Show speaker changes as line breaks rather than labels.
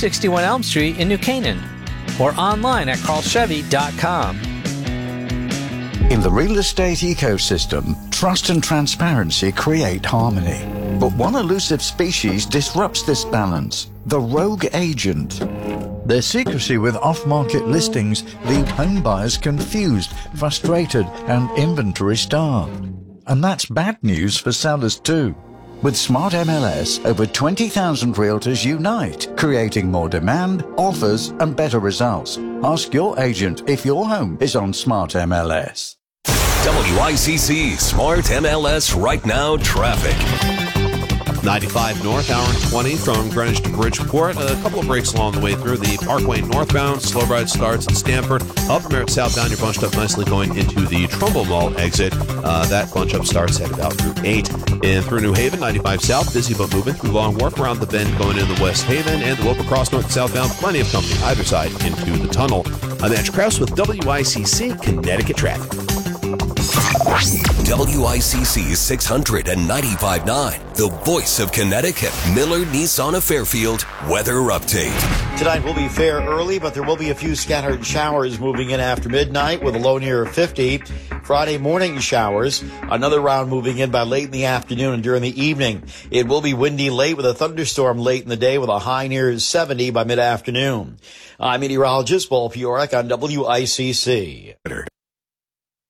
261 Elm Street in New Canaan, or online at carlchevy.com.
In the real estate ecosystem, trust and transparency create harmony. But one elusive species disrupts this balance: the rogue agent. Their secrecy with off-market listings leave home buyers confused, frustrated, and inventory-starved. And that's bad news for sellers too. With Smart MLS, over 20,000 realtors unite, creating more demand, offers, and better results. Ask your agent if your home is on Smart MLS.
WICC Smart MLS Right Now traffic.
95 north, hour and 20 from Greenwich to Bridgeport. A couple of breaks along the way through. The Parkway northbound, slow ride starts at Stamford. Up from Merritt southbound, you're bunched up nicely going into the Trumbull Mall exit. That bunch up starts at about Route 8. And through New Haven, 95 south, busy but moving through Long Wharf, around the bend going into West Haven, and the Wilbur Cross north and southbound, plenty of company either side into the tunnel. I'm Andrew Krause with WICC Connecticut Traffic.
WICC 695.9, the voice of Connecticut. Miller Nissan of Fairfield weather update.
Tonight will be fair early, but there will be a few scattered showers moving in after midnight with a low near 50. Friday morning showers, another round moving in by late in the afternoon and during the evening. It will be windy late with a thunderstorm late in the day with a high near 70 by mid-afternoon. I'm meteorologist Paul Piorak on WICC.